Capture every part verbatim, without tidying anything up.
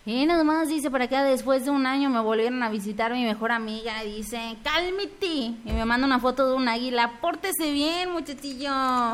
Y nada más dice por acá, después de un año me volvieron a visitar mi mejor amiga. Dice, cálmate. Y me manda una foto de un águila. Pórtese bien, muchachillo.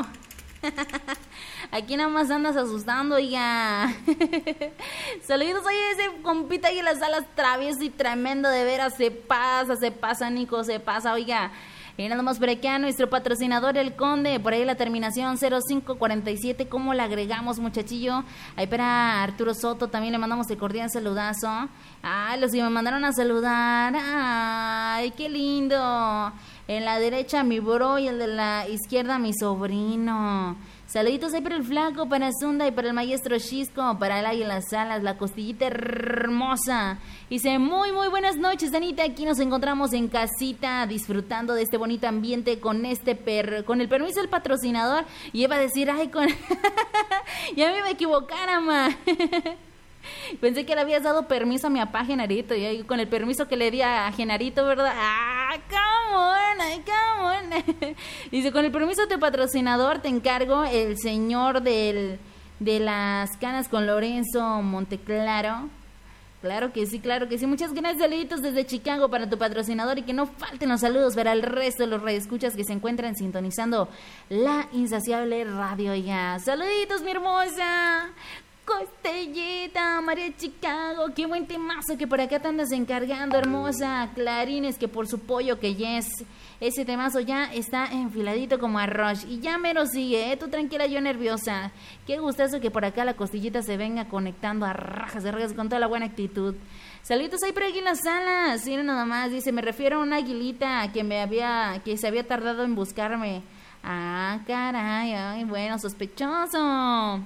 Aquí nada más andas asustando, oiga. Saludos, oye, ese compita ahí en las salas travieso y tremendo, de veras. Se pasa, se pasa, Nico, se pasa, oiga. Y nada más por acá, nuestro patrocinador, el Conde, por ahí la terminación cero cinco cuarenta y siete, ¿cómo le agregamos, muchachillo? Ahí para Arturo Soto, también le mandamos el cordial saludazo. Ay, los que me mandaron a saludar, ay, qué lindo. En la derecha mi bro y el de la izquierda mi sobrino. Saluditos ahí para el Flaco, para Zunda y para el maestro Chisco, para el Águila Salas, la costillita hermosa. Dice, muy, muy buenas noches, Anita. Aquí nos encontramos en casita, disfrutando de este bonito ambiente con este per... con el permiso del patrocinador. Y iba a decir, ay, con... ya me iba a equivocar, ama. Pensé que le habías dado permiso a mi papá Genarito, y ahí con el permiso que le di a Genarito, ¿verdad? ¡Ah, come on! ¡Ay, come on! Dice, con el permiso de tu patrocinador te encargo el señor del, de las canas con Lorenzo Monteclaro. Claro que sí, claro que sí. Muchas gracias, saluditos desde Chicago para tu patrocinador, y que no falten los saludos para el resto de los radioescuchas que se encuentran sintonizando la insaciable radio ya. Saluditos, mi hermosa Costellita, María Chicago, qué buen temazo que por acá te andas encargando, hermosa. Clarines, que por su pollo que yes, ese temazo ya está enfiladito como arroz y ya mero sigue, ¿eh? Tú tranquila, yo nerviosa. Qué gustazo que por acá la costillita se venga conectando a rajas de rajas con toda la buena actitud. Saluditos ahí por aquí en las salas. Mira nada más, dice, me refiero a una aguilita que me había, que se había tardado en buscarme. Ah, caray, ay, bueno, sospechoso.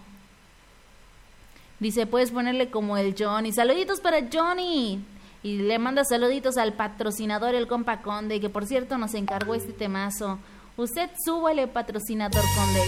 Dice, puedes ponerle como el Johnny. Saluditos para Johnny. Y le manda saluditos al patrocinador, el compa Conde, que por cierto nos encargó este temazo. Usted súbale, patrocinador Conde.